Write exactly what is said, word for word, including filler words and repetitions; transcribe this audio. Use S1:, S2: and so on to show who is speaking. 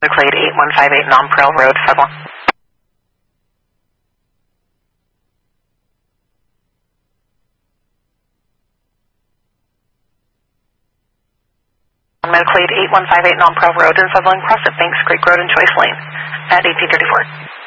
S1: Clade eight one five eight Nonpareil Road, Sutherland. Clade eight one five eight Nonpareil Road in Sutherland, cross at Banks Creek Road and Choice Lane at eighteen thirty-four.